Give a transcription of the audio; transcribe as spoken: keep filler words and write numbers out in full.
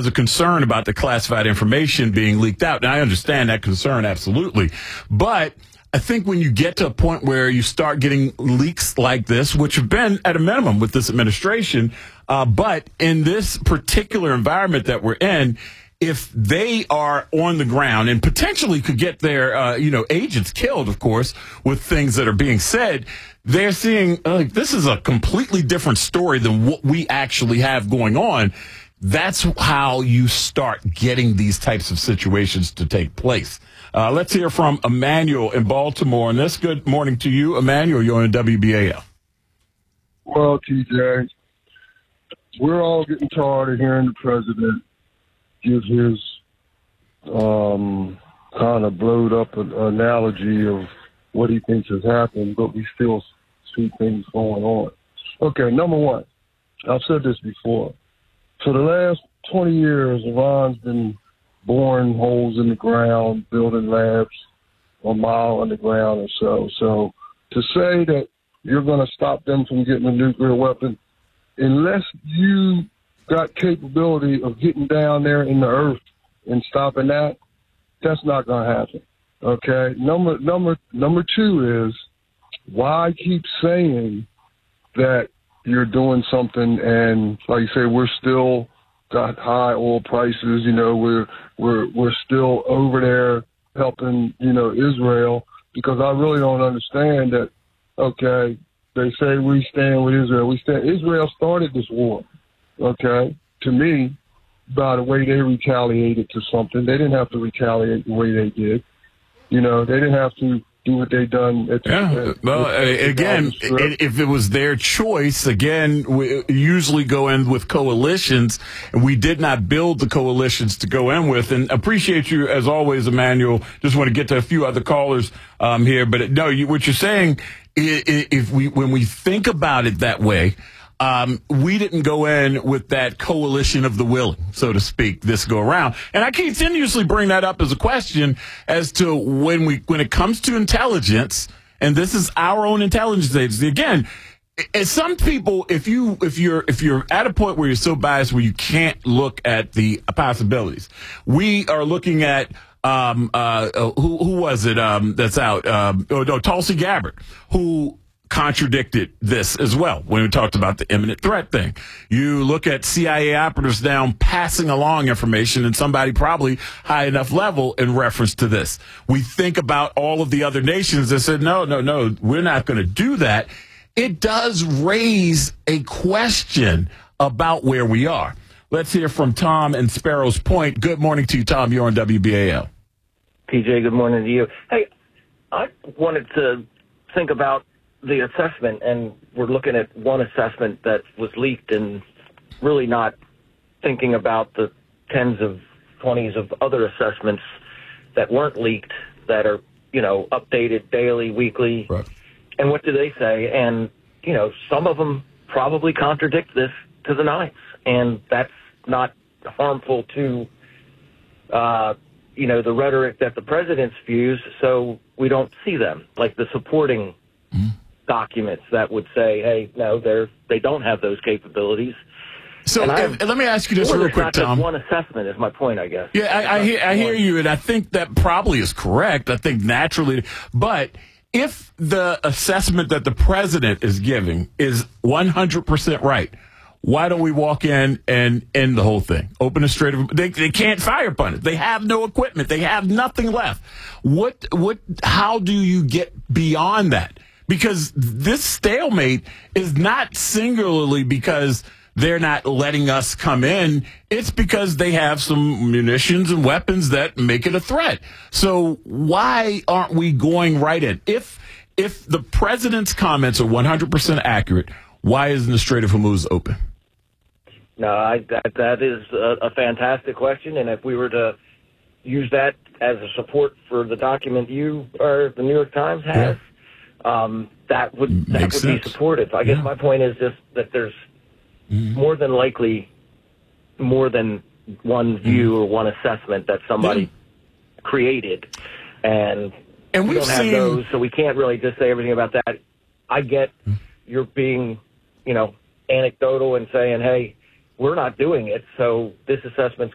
was a concern about the classified information being leaked out. And I understand that concern, absolutely. But I think when you get to a point where you start getting leaks like this, which have been at a minimum with this administration, uh, but in this particular environment that we're in, if they are on the ground and potentially could get their, uh, you know, agents killed, of course, with things that are being said, they're seeing uh, this is a completely different story than what we actually have going on. That's how you start getting these types of situations to take place. Uh, let's hear from Emmanuel in Baltimore. And this, good morning to you, Emmanuel. You're on W B A L. Well, T J, we're all getting tired of hearing the president give his um, kind of blowed up an analogy of what he thinks has happened, but we still see things going on. Okay, number one, I've said this before. For the last twenty years, Iran's been boring holes in the ground, building labs a mile underground or so. So to say that you're going to stop them from getting a nuclear weapon, unless you got capability of getting down there in the earth and stopping that, that's not going to happen. Okay. Number number number two is why keep saying that you're doing something and, like you say, we're still got high oil prices. You know, we're we're we're still over there helping, you know, Israel, because I really don't understand that. Okay, they say we stand with Israel. We stand. Israel started this war. Okay, to me, by the way they retaliated to something, they didn't have to retaliate the way they did. You know, they didn't have to do what they done. At the, yeah. at, well, at, at again, if it was their choice, again, we usually go in with coalitions, and we did not build the coalitions to go in with. And appreciate you as always, Emmanuel. Just want to get to a few other callers um, here, but no, you, what you're saying, if we when we think about it that way. Um, we didn't go in with that coalition of the willing, so to speak, this go around. And I continuously bring that up as a question as to when we, when it comes to intelligence, and this is our own intelligence agency. Again, as some people, if you, if you're, if you're at a point where you're so biased where you can't look at the possibilities, we are looking at, um, uh, who, who was it, um, that's out, um, oh, no, Tulsi Gabbard, who contradicted this as well when we talked about the imminent threat thing. You look at C I A operatives now passing along information, and somebody probably high enough level in reference to this. We think about all of the other nations that said, no, no, no, we're not going to do that. It does raise a question about where we are. Let's hear from Tom in Sparrows Point. Good morning to you, Tom. You're on W B A L. P J, good morning to you. Hey, I wanted to think about the assessment, and we're looking at one assessment that was leaked and really not thinking about the tens of twenties of other assessments that weren't leaked that are, you know, updated daily, weekly. Right. And what do they say? And, you know, some of them probably contradict this to the nines, and that's not harmful to, uh, you know, the rhetoric that the president spews, so we don't see them, like the supporting mm-hmm. documents that would say, hey, no, they're, they don't have those capabilities. So if, let me ask you this real quick, not Tom. Just one assessment is my point, I guess. Yeah, I, I, hear, I hear you, and I think that probably is correct. I think naturally. But if the assessment that the president is giving is one hundred percent right, why don't we walk in and end the whole thing? Open a straight. They, they can't fire upon it. They have no equipment. They have nothing left. What? What? How do you get beyond that? Because this stalemate is not singularly because they're not letting us come in. It's because they have some munitions and weapons that make it a threat. So why aren't we going right in? If if the president's comments are one hundred percent accurate, why isn't the Strait of Hormuz open? No, I, that, that is a, a fantastic question. And if we were to use that as a support for the document you or the New York Times has, yeah. um, that would that Makes would sense. be supportive. I guess yeah. my point is just that there's mm-hmm. more than likely more than one view mm-hmm. or one assessment that somebody yeah. created. And, and we we've don't have seen... those, so we can't really just say everything about that. I get mm-hmm. you're being, you know, anecdotal and saying, hey, we're not doing it, so this assessment's